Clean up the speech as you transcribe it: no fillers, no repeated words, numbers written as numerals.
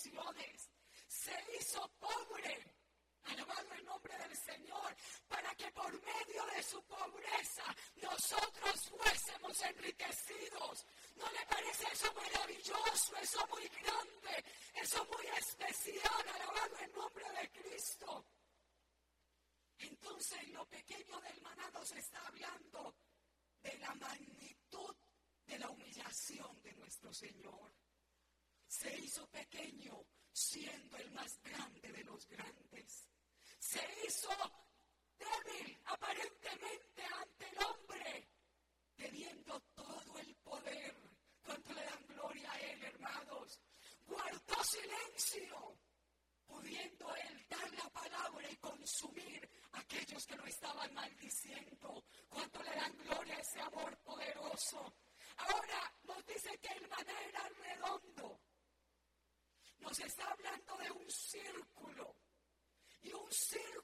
humillaciones. Se hizo pobre, alabado el nombre del Señor, para que por medio de su pobreza nosotros fuésemos enriquecidos. ¿No le parece eso maravilloso, eso muy grande, eso muy especial? Alabado el nombre de Cristo. Entonces, lo pequeño del maná nos está hablando de la magnitud de la humillación de nuestro Señor. Se hizo pequeño siendo el más grande de los grandes. Se hizo débil aparentemente ante el hombre, teniendo todo el poder. ¿Cuánto le dan gloria a Él, hermanos? Guardó silencio, pudiendo Él dar la palabra y consumir a aquellos que lo estaban maldiciendo. ¿Cuánto le dan gloria a ese amor poderoso? Ahora nos dice que el maná era redondo. Nos está hablando de un círculo. Y un círculo